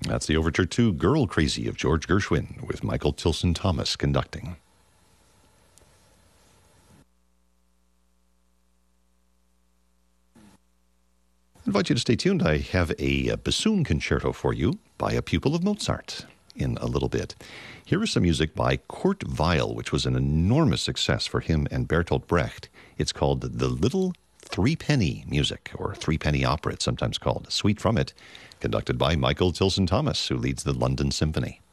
That's the overture to Girl Crazy of George Gershwin with Michael Tilson Thomas conducting. I invite you to stay tuned. I have a bassoon concerto for you by a pupil of Mozart in a little bit. Here is some music by Kurt Weill, which was an enormous success for him and Bertolt Brecht. It's called The Little Threepenny Music, or Threepenny Opera, it's sometimes called. A suite from it, conducted by Michael Tilson Thomas, who leads the London Symphony.